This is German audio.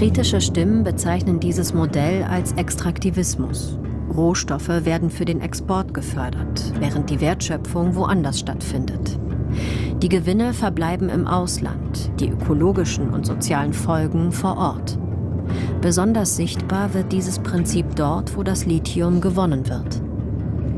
Kritische Stimmen bezeichnen dieses Modell als Extraktivismus. Rohstoffe werden für den Export gefördert, während die Wertschöpfung woanders stattfindet. Die Gewinne verbleiben im Ausland, die ökologischen und sozialen Folgen vor Ort. Besonders sichtbar wird dieses Prinzip dort, wo das Lithium gewonnen wird.